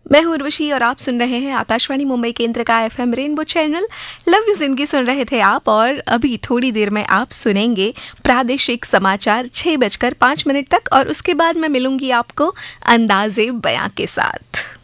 मैं हूँ उर्वशी और आप सुन रहे हैं आकाशवाणी मुंबई केंद्र का FM rainbow channel love you जिंदगी सुन रहे थे आप। और अभी थोड़ी देर में आप सुनेंगे प्रादेशिक समाचार 6:05 तक और उसके बाद मैं मिलूंगी आपको अंदाजे बयां के साथ।